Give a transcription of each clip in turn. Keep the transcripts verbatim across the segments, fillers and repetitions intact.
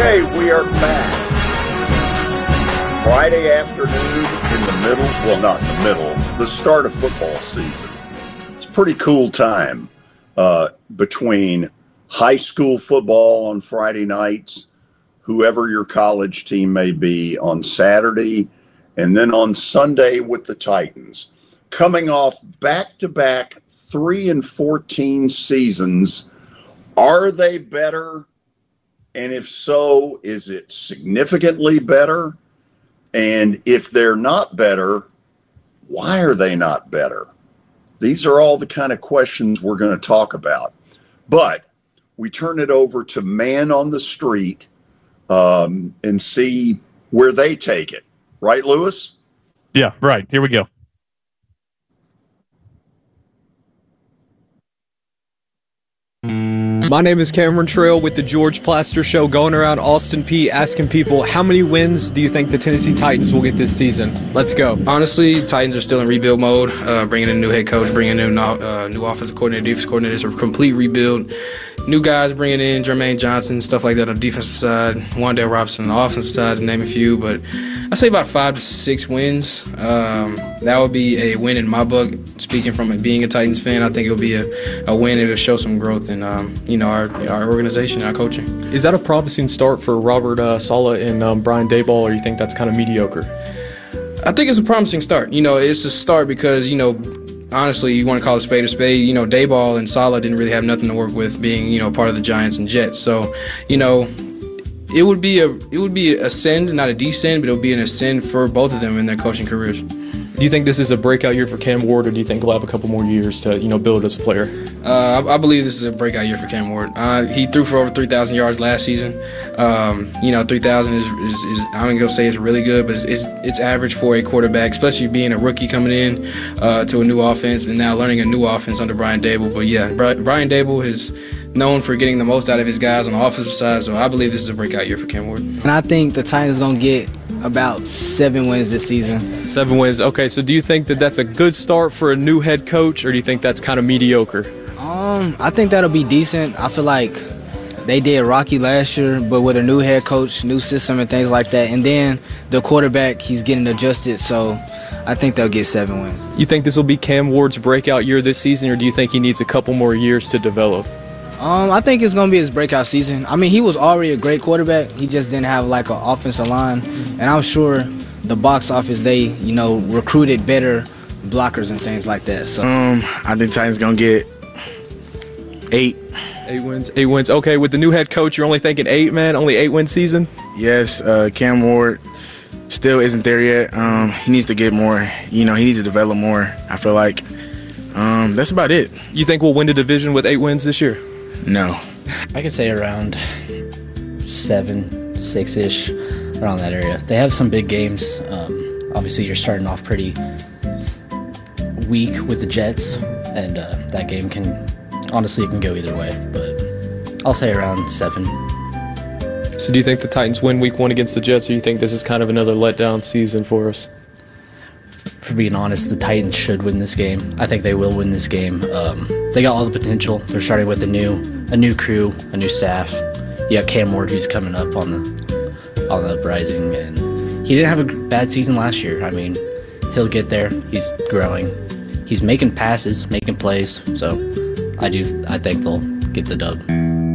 Okay, we are back. Friday afternoon in the middle, well, not in the middle, the start of football season. It's a pretty cool time uh, between high school football on Friday nights, whoever your college team may be on Saturday, and then on Sunday with the Titans. Coming off back-to-back three and fourteen seasons, are they better? And if so, is it significantly better? And if they're not better, why are they not better? These are all the kind of questions we're going to talk about. But we turn it over to Man on the Street um, and see where they take it. Right, Lewis? Yeah, right. Here we go. My name is Cameron Trail with the George Plaster Show, going around Austin Peay asking people, how many wins do you think the Tennessee Titans will get this season? Let's go. Honestly, Titans are still in rebuild mode, uh, bringing in a new head coach, bringing in a new, uh, new offensive coordinator, defensive coordinator. It's a complete rebuild. New guys bringing in Jermaine Johnson, stuff like that on the defensive side, Wan'Dale Robinson on the offensive side, to name a few. But I'd say about five to six wins. Um, that would be a win in my book. Speaking from it being a Titans fan, I think it would be a, a win. It will show some growth in um, you know our our organization and our coaching. Is that a promising start for Robert uh, Saleh and um, Brian Daboll, or you think that's kind of mediocre? I think it's a promising start. You know, it's a start because, you know, honestly, you want to call a spade a spade. You know, Daboll and Saleh didn't really have nothing to work with being, you know, part of the Giants and Jets. So, you know, it would be a it would be a ascend, not a descend, but it would be an ascend for both of them in their coaching careers. Do you think this is a breakout year for Cam Ward, or do you think he'll have a couple more years to, you know, build as a player? Uh, I, I believe this is a breakout year for Cam Ward. Uh, he threw for over three thousand yards last season. Um, you know, three thousand is, is, is I'm going to say it's really good, but it's, it's it's average for a quarterback, especially being a rookie coming in uh, to a new offense and now learning a new offense under Brian Daboll. But, yeah, Brian Daboll is known for getting the most out of his guys on the offensive side, so I believe this is a breakout year for Cam Ward. And I think the Titans going to get about seven wins this season. Seven wins. Okay, so do you think that that's a good start for a new head coach, or do you think that's kind of mediocre? Um, I think that'll be decent. I feel like they did rocky last year, but with a new head coach, new system, and things like that. And then the quarterback, he's getting adjusted, so I think they'll get seven wins. You think this will be Cam Ward's breakout year this season, or do you think he needs a couple more years to develop? Um, I think it's going to be his breakout season. I mean, he was already a great quarterback. He just didn't have, like, an offensive line. And I'm sure the box office, they, you know, recruited better blockers and things like that. So um, I think Titans going to get eight. Eight wins. Eight wins. Okay, with the new head coach, you're only thinking eight, man? Only eight-win season? Yes, uh, Cam Ward still isn't there yet. Um, he needs to get more. You know, he needs to develop more, I feel like. Um, that's about it. You think we'll win the division with eight wins this year? No. I could say around seven, six-ish, around that area. They have some big games. Um, obviously, you're starting off pretty weak with the Jets, and uh, that game can, honestly, it can go either way. But I'll say around seven. So do you think the Titans win week one against the Jets, or do you think this is kind of another letdown season for us? For being honest, the Titans should win this game. I think they will win this game. Um, they got all the potential. They're starting with a new, a new crew, a new staff. You got Cam Ward, who's coming up on the, on the uprising, and he didn't have a bad season last year. I mean, he'll get there. He's growing. He's making passes, making plays. So, I do. I think they'll get the dub.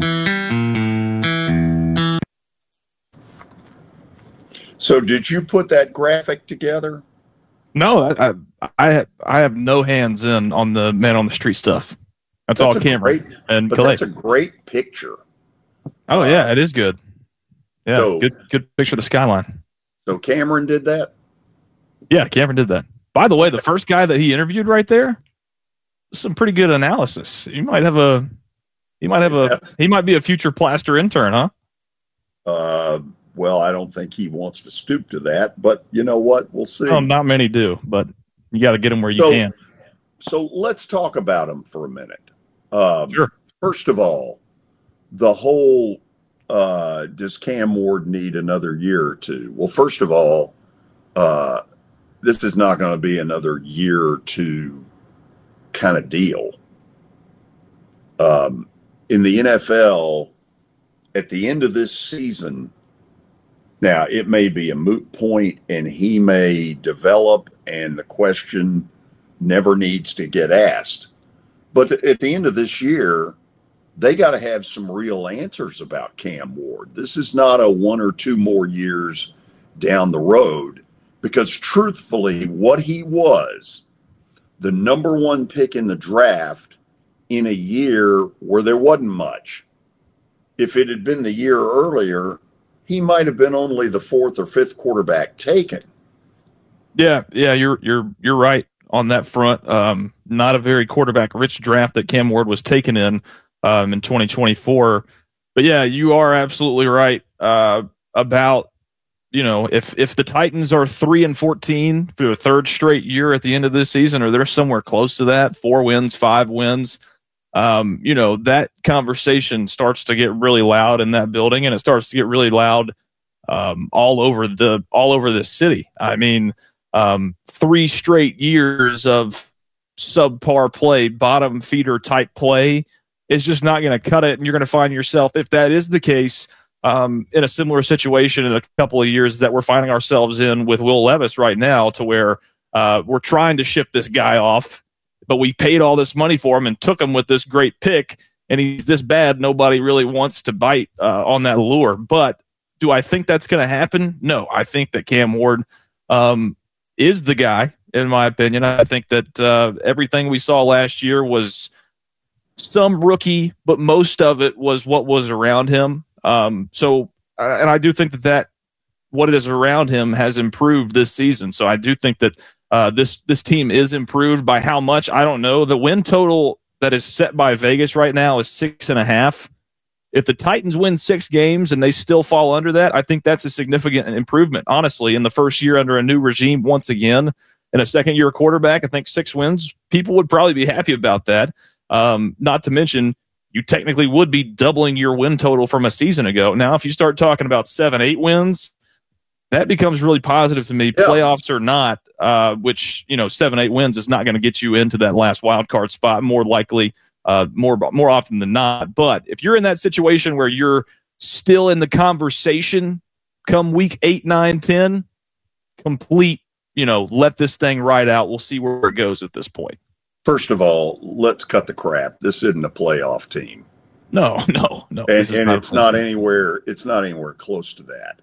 So, did you put that graphic together? No, I, I I have I have no hands in on the Man on the Street stuff. That's, that's all Cameron great, and but Calais. That's a great picture. Oh yeah, it is good. Yeah, so, good good picture of the skyline. So Cameron did that? Yeah, Cameron did that. By the way, the first guy that he interviewed right there, some pretty good analysis. You might have a he might have yeah. a he might be a future Plaster intern, huh? Uh Well, I don't think he wants to stoop to that, but you know what? We'll see. Oh, not many do, but you got to get them where you so, can. So let's talk about him for a minute. Um, sure. First of all, the whole uh, does Cam Ward need another year or two? Well, first of all, uh, this is not going to be another year or two kind of deal. Um, in the N F L, at the end of this season, Now, it may be a moot point and he may develop and the question never needs to get asked. But at the end of this year, they got to have some real answers about Cam Ward. This is not a one or two more years down the road, because truthfully, what he was, the number one pick in the draft in a year where there wasn't much. If it had been the year earlier, he might have been only the fourth or fifth quarterback taken. Yeah, yeah, you're you're you're right on that front. Um, not a very quarterback-rich draft that Cam Ward was taken in um, in twenty twenty-four. But yeah, you are absolutely right uh, about, you know, if if the Titans are three and fourteen for a third straight year at the end of this season, or they're somewhere close to that, four wins, five wins, um, you know, that conversation starts to get really loud in that building, and it starts to get really loud um, all over the all over this city. I mean, um, three straight years of subpar play, bottom feeder type play is just not going to cut it, and you're going to find yourself, if that is the case, um, in a similar situation in a couple of years that we're finding ourselves in with Will Levis right now, to where uh, we're trying to ship this guy off, but we paid all this money for him and took him with this great pick, and he's this bad, nobody really wants to bite uh, on that lure. But do I think that's going to happen? No, I think that Cam Ward um, is the guy, in my opinion. I think that uh, everything we saw last year was some rookie, but most of it was what was around him. Um, so, and I do think that, that what it is around him has improved this season. So I do think that uh, this this team is improved. By how much, I don't know. The win total that is set by Vegas right now is six and a half. If the Titans win six games and they still fall under that, I think that's a significant improvement. Honestly, in the first year under a new regime, once again, in a second-year quarterback, I think six wins, people would probably be happy about that. Um, not to mention, you technically would be doubling your win total from a season ago. Now, if you start talking about seven, eight wins, that becomes really positive to me, yeah. Playoffs or not, uh, which, you know, seven, eight wins is not going to get you into that last wild card spot, more likely, uh, more, more often than not. But if you're in that situation where you're still in the conversation come week eight, nine, ten, complete, you know, let this thing ride out. We'll see where it goes at this point. First of all, let's cut the crap. This isn't a playoff team. No, no, no. And, and not it's not team. anywhere. It's not anywhere close to that.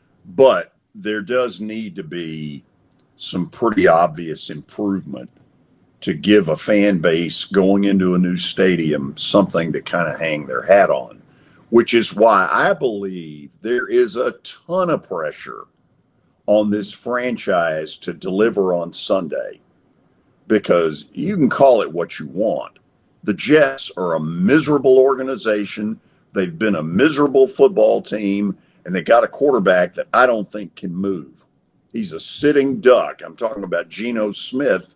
But there does need to be some pretty obvious improvement to give a fan base going into a new stadium something to kind of hang their hat on, which is why I believe there is a ton of pressure on this franchise to deliver on Sunday. Because you can call it what you want. The Jets are a miserable organization. They've been a miserable football team, and they got a quarterback that I don't think can move. He's a sitting duck. I'm talking about Geno Smith,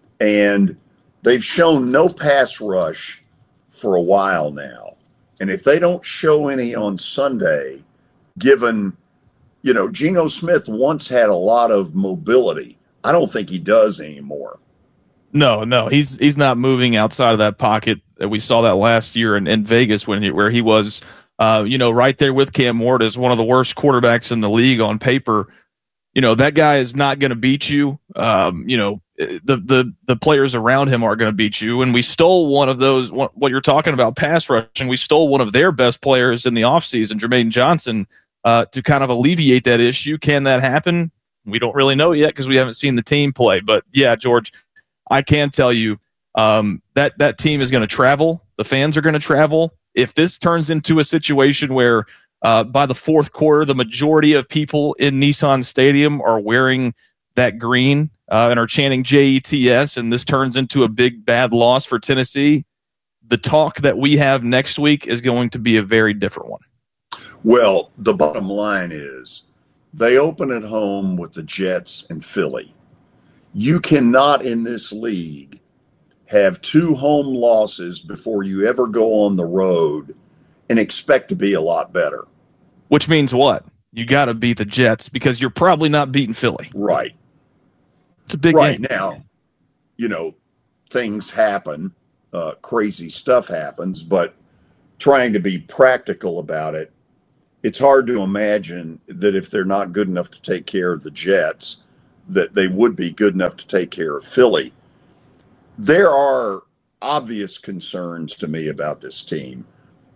and they've shown no pass rush for a while now. And if they don't show any on Sunday, given, you know, Geno Smith once had a lot of mobility. I don't think he does anymore. No, no, he's he's not moving outside of that pocket. We saw that last year in, in Vegas when he, where he was, uh, you know, right there with Cam Ward as one of the worst quarterbacks in the league on paper. You know, that guy is not going to beat you. Um, you know, the the the players around him are going to beat you. And we stole one of those. What, what you're talking about, pass rushing. We stole one of their best players in the offseason, Jermaine Johnson, uh, to kind of alleviate that issue. Can that happen? We don't really know yet because we haven't seen the team play. But yeah, George, I can tell you um, that that team is going to travel. The fans are going to travel. If this turns into a situation where uh, by the fourth quarter, the majority of people in Nissan Stadium are wearing that green uh, and are chanting J E T S, and this turns into a big bad loss for Tennessee, the talk that we have next week is going to be a very different one. Well, the bottom line is they open at home with the Jets and Philly. You cannot in this league have two home losses before you ever go on the road and expect to be a lot better. Which means what? You got to beat the Jets because you're probably not beating Philly. Right. It's a big right game. Now, you know, things happen, uh, crazy stuff happens, but trying to be practical about it, it's hard to imagine that if they're not good enough to take care of the Jets, that they would be good enough to take care of Philly. There are obvious concerns to me about this team.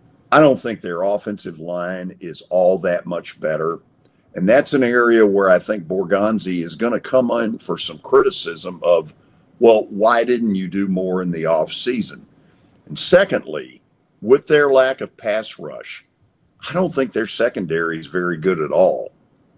I don't think their offensive line is all that much better. And that's an area where I think Borgonzi is going to come in for some criticism of, well, why didn't you do more in the offseason? And secondly, with their lack of pass rush, I don't think their secondary is very good at all.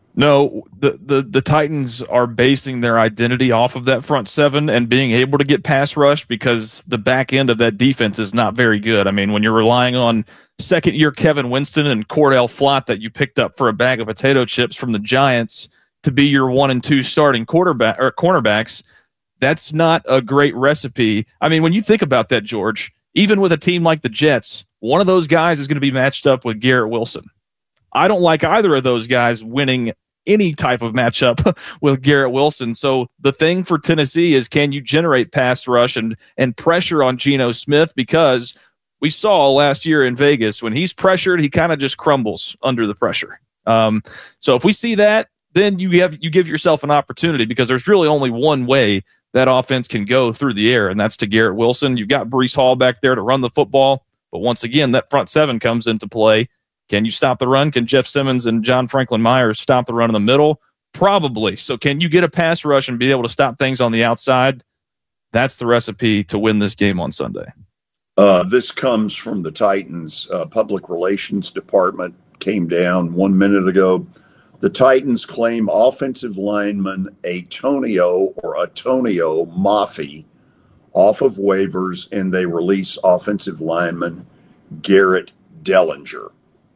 No, the, the, the Titans are basing their identity off of that front seven and being able to get pass rush because the back end of that defense is not very good. I mean, when you're relying on second-year Kevin Winston and Cordell Flott that you picked up for a bag of potato chips from the Giants to be your one and two starting quarterback or cornerbacks, that's not a great recipe. I mean, when you think about that, George, even with a team like the Jets, one of those guys is going to be matched up with Garrett Wilson. I don't like either of those guys winning any type of matchup with Garrett Wilson. So the thing for Tennessee is, can you generate pass rush and, and pressure on Geno Smith? Because we saw last year in Vegas, when he's pressured, he kind of just crumbles under the pressure. Um, so if we see that, then you have you give yourself an opportunity, because there's really only one way that offense can go through the air, and that's to Garrett Wilson. You've got Breece Hall back there to run the football, but once again, that front seven comes into play. Can you stop the run? Can Jeff Simmons and John Franklin Myers stop the run in the middle? Probably. So can you get a pass rush and be able to stop things on the outside? That's the recipe to win this game on Sunday. Uh, this comes from the Titans uh, public relations department, came down one minute ago. The Titans claim offensive lineman Atonio or Atonio Mafi off of waivers, and they release offensive lineman Garrett Dellinger.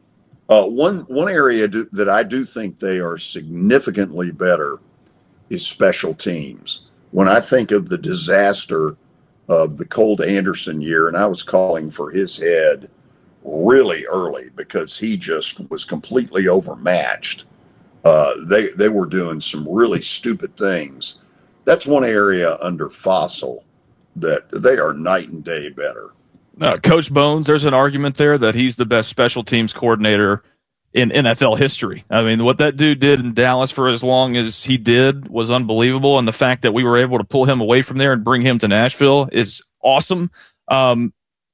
Uh, one one area do, that I do think they are significantly better is special teams. When I think of the disaster of the Colt Anderson year, and I was calling for his head really early because he just was completely overmatched. Uh, they they were doing some really stupid things. That's one area under Fossil that they are night and day better. Uh, Coach Bones, there's an argument there that he's the best special teams coordinator in N F L history. I mean, what that dude did in Dallas for as long as he did was unbelievable, and the fact that we were able to pull him away from there and bring him to Nashville is awesome. Um,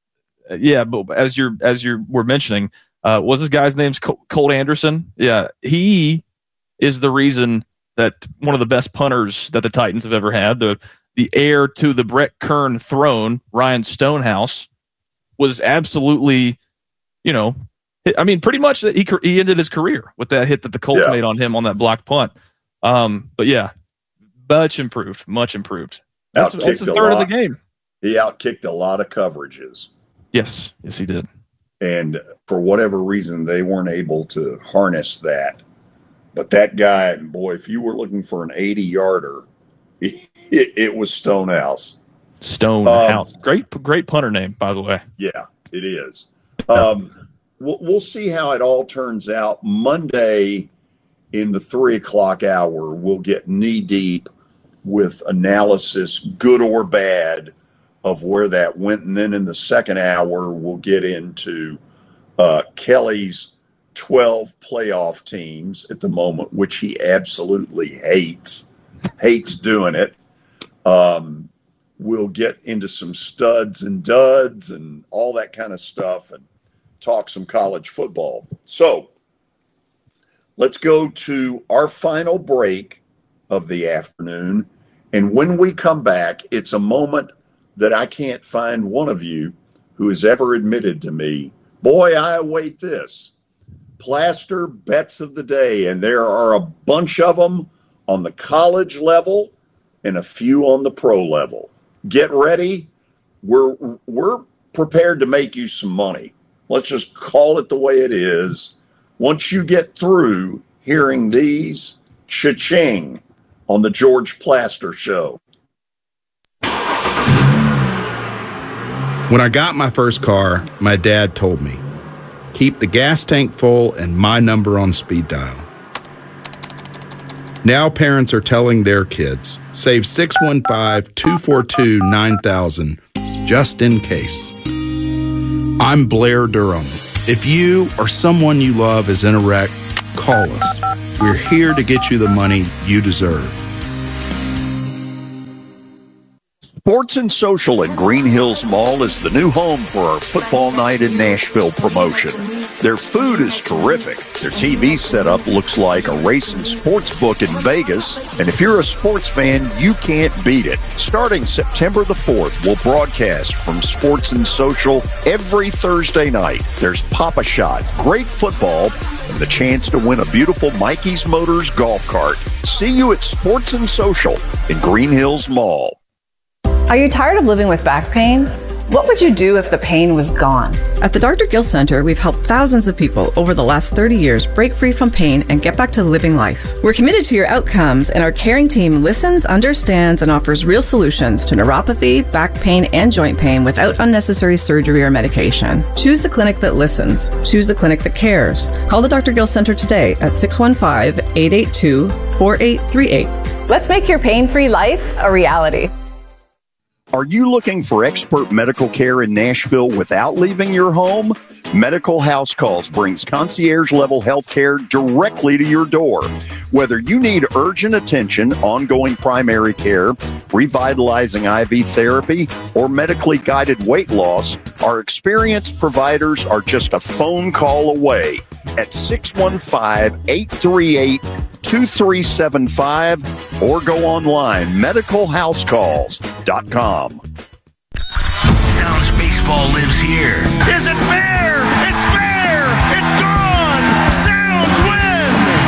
yeah, but as you're as you were mentioning, uh, was this guy's name's Col- Colt Anderson? Yeah, he is the reason that one of the best punters that the Titans have ever had, the the heir to the Brett Kern throne, Ryan Stonehouse, was absolutely, you know, I mean, pretty much that he he ended his career with that hit that the Colts yeah. made on him on that block punt. Um, but yeah, much improved, much improved. That's, that's a third a of the game. He outkicked a lot of coverages. Yes, yes, he did. And for whatever reason, they weren't able to harness that. But that guy, boy, if you were looking for an eighty-yarder, it, it was Stonehouse. Stonehouse. Um, great, great punter name, by the way. Yeah, it is. Um, we'll, we'll see how it all turns out. Monday in the three o'clock hour, we'll get knee-deep with analysis, good or bad, of where that went. And then in the second hour, we'll get into uh, Kelly's twelve playoff teams at the moment, which he absolutely hates, hates doing it. Um, we'll get into some studs and duds and all that kind of stuff and talk some college football. So let's go to our final break of the afternoon. And when we come back, it's a moment that I can't find one of you who has ever admitted to me, boy, I await this. Plaster bets of the day, and there are a bunch of them on the college level and a few on the pro level. Get ready. We're we're prepared to make you some money. Let's just call it the way it is. Once you get through hearing these, cha-ching on the George Plaster Show. When I got my first car, my dad told me, keep the gas tank full and my number on speed dial. Now parents are telling their kids, save six one five, two four two, nine thousand just in case. I'm Blair Durham, If you or someone you love is in a wreck, call us. We're here to get you the money you deserve. Sports and Social at Green Hills Mall is the new home for our Football Night in Nashville promotion. Their food is terrific. Their T V setup looks like a racing sports book in Vegas. And if you're a sports fan, you can't beat it. Starting September the fourth, we'll broadcast from Sports and Social every Thursday night. There's Pop-A-Shot, great football, and the chance to win a beautiful Mikey's Motors golf cart. See you at Sports and Social in Green Hills Mall. Are you tired of living with back pain? What would you do if the pain was gone? At the Doctor Gill Center, we've helped thousands of people over the last thirty years break free from pain and get back to living life. We're committed to your outcomes, and our caring team listens, understands, and offers real solutions to neuropathy, back pain, and joint pain without unnecessary surgery or medication. Choose the clinic that listens. Choose the clinic that cares. Call the Doctor Gill Center today at six one five, eight eight two, four eight three eight. Let's make your pain-free life a reality. Are you looking for expert medical care in Nashville without leaving your home? Medical House Calls brings concierge-level health care directly to your door. Whether you need urgent attention, ongoing primary care, revitalizing I V therapy, or medically guided weight loss, our experienced providers are just a phone call away at six one five, eight three eight, two three seven five or go online, medical house calls dot com. Sounds Baseball lives here. Is it fair? It's fair! It's gone! Sounds